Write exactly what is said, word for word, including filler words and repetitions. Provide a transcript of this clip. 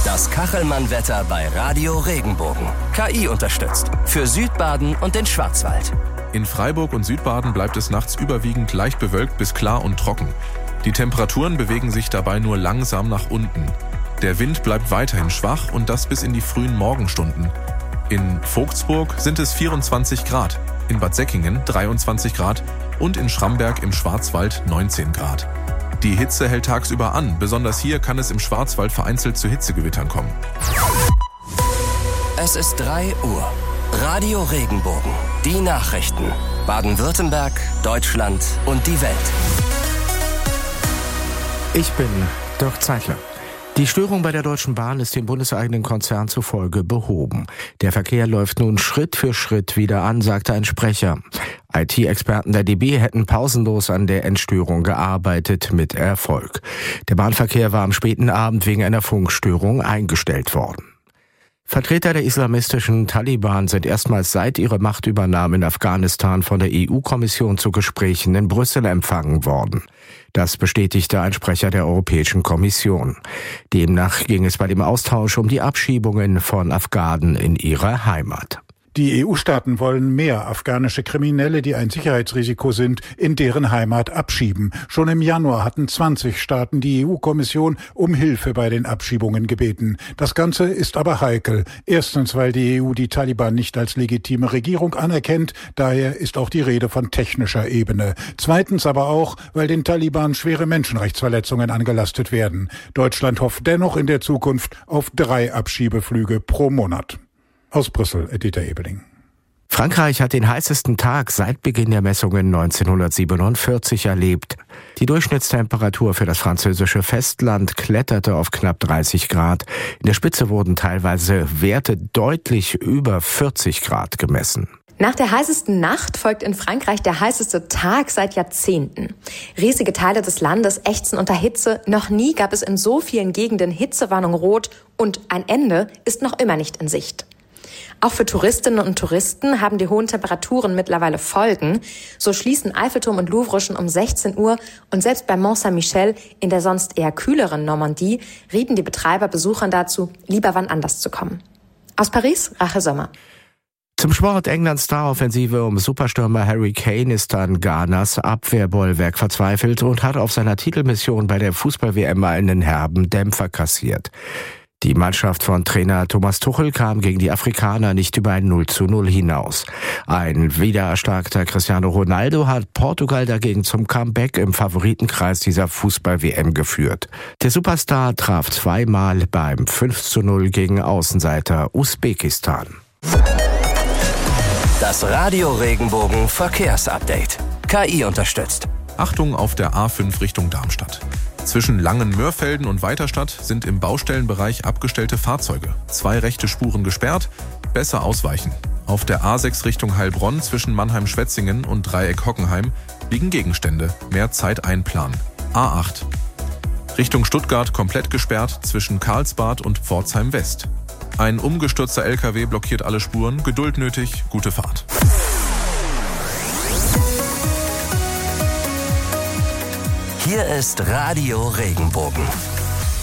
Das Kachelmann-Wetter bei Radio Regenbogen. K I unterstützt. Für Südbaden und den Schwarzwald. In Freiburg und Südbaden bleibt es nachts überwiegend leicht bewölkt bis klar und trocken. Die Temperaturen bewegen sich dabei nur langsam nach unten. Der Wind bleibt weiterhin schwach und das bis in die frühen Morgenstunden. In Vogtsburg sind es vierundzwanzig Grad, in Bad Säckingen dreiundzwanzig Grad und in Schramberg im Schwarzwald neunzehn Grad. Die Hitze hält tagsüber an, besonders hier kann es im Schwarzwald vereinzelt zu Hitzegewittern kommen. Es ist drei Uhr. Radio Regenbogen. Die Nachrichten. Baden-Württemberg, Deutschland und die Welt. Ich bin Dirk Zeitler. Die Störung bei der Deutschen Bahn ist dem bundeseigenen Konzern zufolge behoben. Der Verkehr läuft nun Schritt für Schritt wieder an, sagte ein Sprecher. I T-Experten der D B hätten pausenlos an der Entstörung gearbeitet, mit Erfolg. Der Bahnverkehr war am späten Abend wegen einer Funkstörung eingestellt worden. Vertreter der islamistischen Taliban sind erstmals seit ihrer Machtübernahme in Afghanistan von der E U-Kommission zu Gesprächen in Brüssel empfangen worden. Das bestätigte ein Sprecher der Europäischen Kommission. Demnach ging es bei dem Austausch um die Abschiebungen von Afghanen in ihre Heimat. Die E U-Staaten wollen mehr afghanische Kriminelle, die ein Sicherheitsrisiko sind, in deren Heimat abschieben. Schon im Januar hatten zwanzig Staaten die E U-Kommission um Hilfe bei den Abschiebungen gebeten. Das Ganze ist aber heikel. Erstens, weil die E U die Taliban nicht als legitime Regierung anerkennt. Daher ist auch die Rede von technischer Ebene. Zweitens aber auch, weil den Taliban schwere Menschenrechtsverletzungen angelastet werden. Deutschland hofft dennoch in der Zukunft auf drei Abschiebeflüge pro Monat. Aus Brüssel, Dieter Ebeling. Frankreich hat den heißesten Tag seit Beginn der Messungen neunzehnhundertsiebenundvierzig erlebt. Die Durchschnittstemperatur für das französische Festland kletterte auf knapp dreißig Grad. In der Spitze wurden teilweise Werte deutlich über vierzig Grad gemessen. Nach der heißesten Nacht folgt in Frankreich der heißeste Tag seit Jahrzehnten. Riesige Teile des Landes ächzen unter Hitze. Noch nie gab es in so vielen Gegenden Hitzewarnung rot und ein Ende ist noch immer nicht in Sicht. Auch für Touristinnen und Touristen haben die hohen Temperaturen mittlerweile Folgen. So schließen Eiffelturm und Louvre schon um sechzehn Uhr und selbst bei Mont Saint-Michel in der sonst eher kühleren Normandie rieten die Betreiber Besuchern dazu, lieber wann anders zu kommen. Aus Paris, Rachel Sommer. Zum Sport: Englands Star-Offensive um Superstürmer Harry Kane ist an Ghanas Abwehrbollwerk verzweifelt und hat auf seiner Titelmission bei der Fußball-W M einen herben Dämpfer kassiert. Die Mannschaft von Trainer Thomas Tuchel kam gegen die Afrikaner nicht über ein null zu null hinaus. Ein wiedererstarkter Cristiano Ronaldo hat Portugal dagegen zum Comeback im Favoritenkreis dieser Fußball-W M geführt. Der Superstar traf zweimal beim fünf zu null gegen Außenseiter Usbekistan. Das Radio Regenbogen Verkehrsupdate. K I unterstützt. Achtung auf der A fünf Richtung Darmstadt. Zwischen Langen-Mörfelden und Weiterstadt sind im Baustellenbereich abgestellte Fahrzeuge. Zwei rechte Spuren gesperrt, besser ausweichen. Auf der A sechs Richtung Heilbronn zwischen Mannheim-Schwetzingen und Dreieck-Hockenheim liegen Gegenstände. Mehr Zeit einplanen. A acht. Richtung Stuttgart komplett gesperrt zwischen Karlsbad und Pforzheim West. Ein umgestürzter L K W blockiert alle Spuren. Geduld nötig, gute Fahrt. Hier ist Radio Regenbogen.